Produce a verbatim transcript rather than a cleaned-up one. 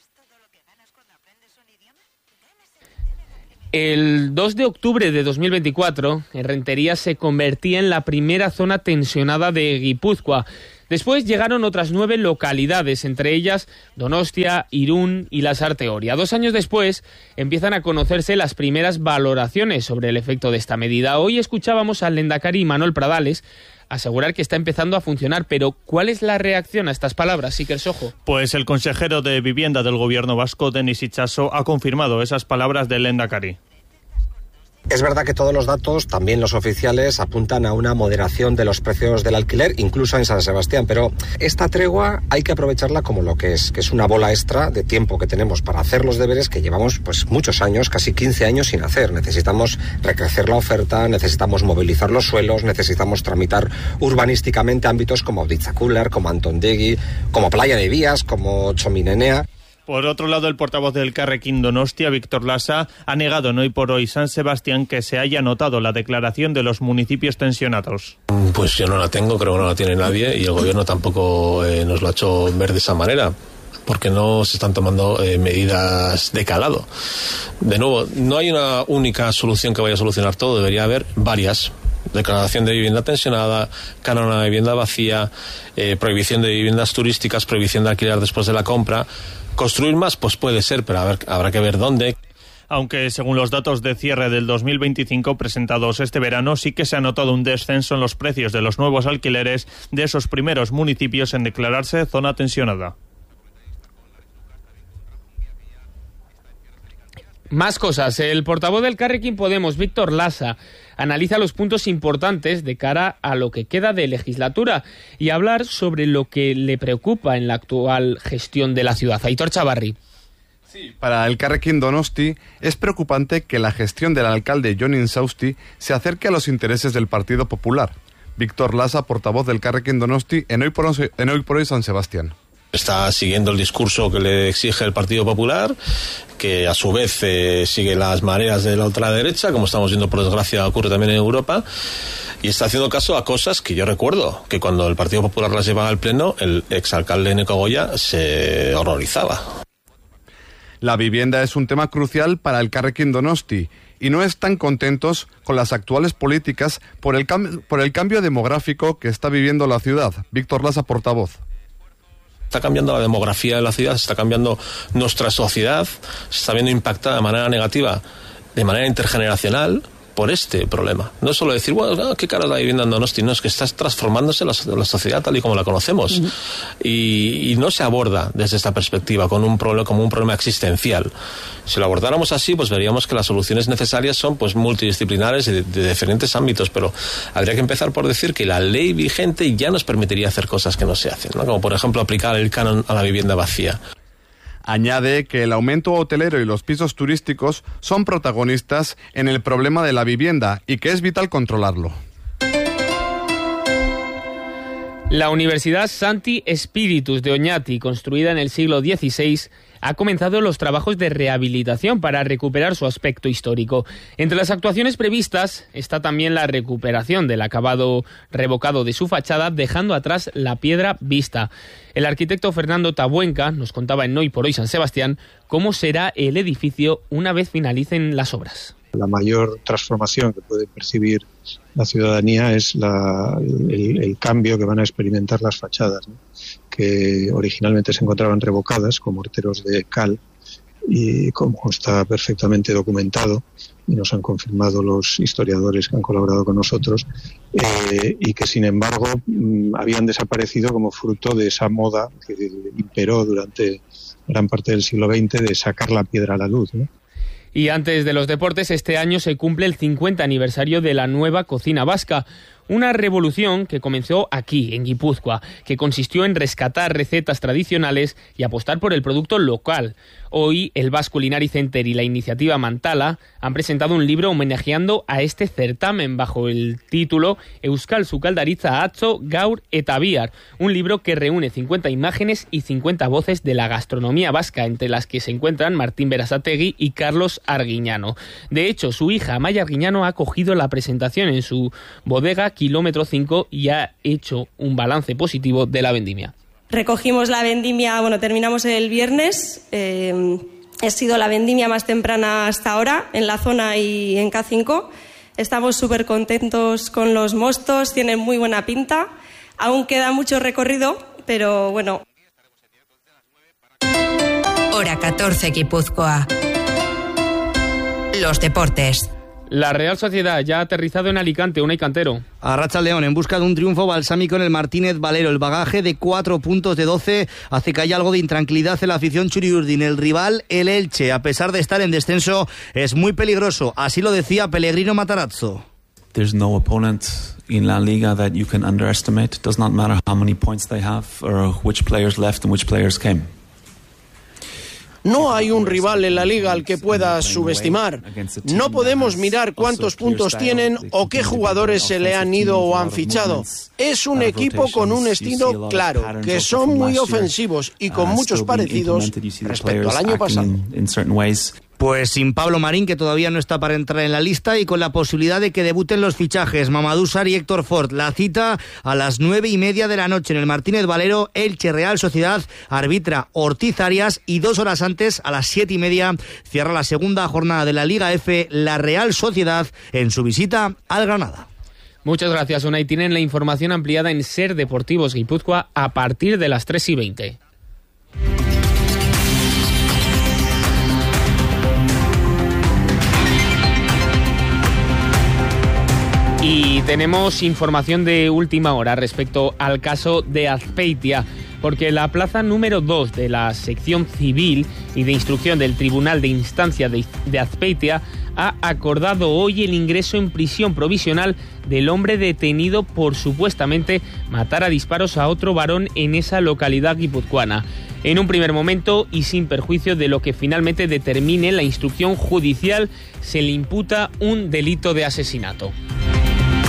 El dos de octubre de dos mil veinticuatro, Errenteria se convertía en la primera zona tensionada de Guipúzcoa. Después llegaron otras nueve localidades, entre ellas Donostia, Irún y Lasarte Oria. Dos años después empiezan a conocerse las primeras valoraciones sobre el efecto de esta medida. Hoy escuchábamos al lehendakari Manuel Pradales asegurar que está empezando a funcionar, pero ¿cuál es la reacción a estas palabras, Iker Sojo? Pues el consejero de Vivienda del Gobierno vasco, Denis Itxaso, ha confirmado esas palabras del lehendakari. Es verdad que todos los datos, también los oficiales, apuntan a una moderación de los precios del alquiler, incluso en San Sebastián, pero esta tregua hay que aprovecharla como lo que es, que es una bola extra de tiempo que tenemos para hacer los deberes que llevamos pues muchos años, casi quince años sin hacer. Necesitamos recrecer la oferta, necesitamos movilizar los suelos, necesitamos tramitar urbanísticamente ámbitos como Auditzacular, como Antondegui, como Playa de Vías, como Txominenea. Por otro lado, el portavoz del Carrequín Donostia, Víctor Lasa, ha negado en Hoy por Hoy San Sebastián que se haya notado la declaración de los municipios tensionados. Pues yo no la tengo, creo que no la tiene nadie, y el gobierno tampoco eh, nos lo ha hecho ver de esa manera, porque no se están tomando eh, medidas de calado. De nuevo, no hay una única solución que vaya a solucionar todo, debería haber varias. Declaración de vivienda tensionada, canon a vivienda vacía, eh, prohibición de viviendas turísticas, prohibición de alquiler después de la compra. ¿Construir más? Pues puede ser, pero a ver, habrá que ver dónde. Aunque según los datos de cierre del dos mil veinticinco presentados este verano, sí que se ha notado un descenso en los precios de los nuevos alquileres de esos primeros municipios en declararse zona tensionada. Más cosas. El portavoz del Carrequín Podemos, Víctor Lasa, analiza los puntos importantes de cara a lo que queda de legislatura y hablar sobre lo que le preocupa en la actual gestión de la ciudad. Aitor Chavarri. Sí, para el Carrequín Donosti es preocupante que la gestión del alcalde Jon Insausti se acerque a los intereses del Partido Popular. Víctor Lasa, portavoz del Carrequín Donosti, en Hoy por Hoy, en Hoy por Hoy San Sebastián. Está siguiendo el discurso que le exige el Partido Popular, que a su vez eh, sigue las mareas de la ultraderecha, como estamos viendo por desgracia ocurre también en Europa, y está haciendo caso a cosas que yo recuerdo, que cuando el Partido Popular las llevaba al pleno, el exalcalde Eneko Goya se horrorizaba. La vivienda es un tema crucial para el Carrequín Donosti, y no están contentos con las actuales políticas por el, cam- por el cambio demográfico que está viviendo la ciudad. Víctor Lasa, portavoz. Está cambiando la demografía de la ciudad, se está cambiando nuestra sociedad, se está viendo impactada de manera negativa, de manera intergeneracional, por este problema. No es solo decir, bueno, qué cara es la vivienda en Donosti, no, es que está transformándose la, la sociedad tal y como la conocemos. Uh-huh. Y, y no se aborda desde esta perspectiva con un problema, como un problema existencial. Si lo abordáramos así, pues veríamos que las soluciones necesarias son pues multidisciplinares y de, de diferentes ámbitos, pero habría que empezar por decir que la ley vigente ya nos permitiría hacer cosas que no se hacen, ¿no? Como por ejemplo aplicar el canon a la vivienda vacía. Añade que el aumento hotelero y los pisos turísticos son protagonistas en el problema de la vivienda y que es vital controlarlo. La Universidad Santi Spiritus de Oñati, construida en el siglo dieciséis, ha comenzado los trabajos de rehabilitación para recuperar su aspecto histórico. Entre las actuaciones previstas está también la recuperación del acabado revocado de su fachada, dejando atrás la piedra vista. El arquitecto Fernando Tabuenca nos contaba en Hoy por Hoy San Sebastián cómo será el edificio una vez finalicen las obras. La mayor transformación que puede percibir la ciudadanía es la, el, el cambio que van a experimentar las fachadas, ¿no? Que originalmente se encontraban revocadas con morteros de cal y como está perfectamente documentado y nos han confirmado los historiadores que han colaborado con nosotros, eh, y que sin embargo mmm, habían desaparecido como fruto de esa moda que imperó durante gran parte del siglo veinte de sacar la piedra a la luz, ¿no? Y antes de los deportes, este año se cumple el cincuenta aniversario de la nueva cocina vasca. Una revolución que comenzó aquí, en Guipúzcoa, que consistió en rescatar recetas tradicionales y apostar por el producto local. Hoy, el Basque Culinary Center y la iniciativa Mantala han presentado un libro homenajeando a este certamen bajo el título Euskal Sukaldaritza Atzo Gaur eta Bihar, un libro que reúne cincuenta imágenes y cincuenta voces de la gastronomía vasca, entre las que se encuentran Martín Berasategui y Carlos Arguiñano. De hecho, su hija Amaya Arguiñano ha acogido la presentación en su bodega Kilómetro cinco y ha hecho un balance positivo de la vendimia. Recogimos la vendimia, bueno, terminamos el viernes. Eh, ha sido la vendimia más temprana hasta ahora en la zona y en K cinco. Estamos súper contentos con los mostos, tienen muy buena pinta. Aún queda mucho recorrido, pero bueno. Hora catorce, Guipúzcoa. Los deportes. La Real Sociedad ya ha aterrizado en Alicante, Unai Cantero. Arratsaldeon, en busca de un triunfo balsámico en el Martínez Valero. El bagaje de cuatro puntos de doce hace que haya algo de intranquilidad en la afición churiurdin. El rival, el Elche, a pesar de estar en descenso, es muy peligroso. Así lo decía Pellegrino Matarazzo. There's no opponent in La Liga that you can underestimate. It does not matter how many points they have or which players left and which players came. No hay un rival en la Liga al que pueda subestimar. No podemos mirar cuántos puntos tienen o qué jugadores se le han ido o han fichado. Es un equipo con un estilo claro, que son muy ofensivos y con muchos parecidos respecto al año pasado. Pues sin Pablo Marín, que todavía no está para entrar en la lista, y con la posibilidad de que debuten los fichajes Mamadou Sarr y Héctor Ford. La cita a las nueve y media de la noche en el Martínez Valero. Elche Real Sociedad arbitra Ortiz Arias, y dos horas antes, a las siete y media, cierra la segunda jornada de la Liga F, la Real Sociedad en su visita al Granada. Muchas gracias, Unai. Tienen la información ampliada en Ser Deportivos Guipúzcoa a partir de las tres y veinte. Y tenemos información de última hora respecto al caso de Azpeitia, porque la plaza número dos de la sección civil y de instrucción del Tribunal de Instancia de, de Azpeitia ha acordado hoy el ingreso en prisión provisional del hombre detenido por supuestamente matar a disparos a otro varón en esa localidad guipuzcoana. En un primer momento, y sin perjuicio de lo que finalmente determine la instrucción judicial, se le imputa un delito de asesinato.